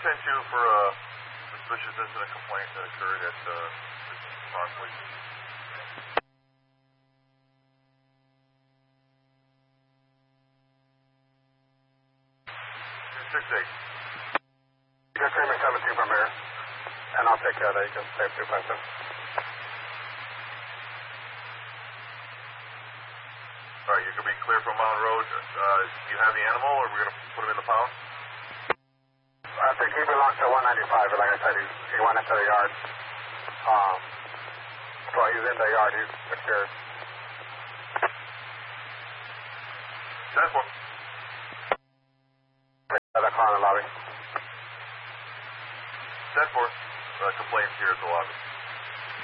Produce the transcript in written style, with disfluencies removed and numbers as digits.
10-2 for a suspicious incident complaint that occurred at Parkway. 268. You can stream 17 from here, and I'll take care of that. You can save 252. All right, you can be clear from Mountain Road. Do you have the animal, or we're going to put him in the pound? I think he belongs to 195, but like I said, he went into the yard. So he's in the yard. He's secured. 10-4. The car in the lobby. 10-4. Complaints here at the lobby.